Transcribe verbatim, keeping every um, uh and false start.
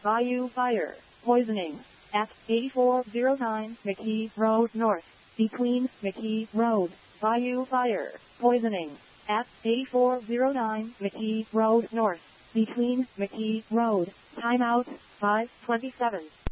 Bayou Fire. Poisoning. At eighty-four oh nine McKee Road North. Between McKee Road. Bayou Fire. Poisoning. At eighty-four oh nine McKee Road North. Between McKee Road. Timeout. five twenty-seven.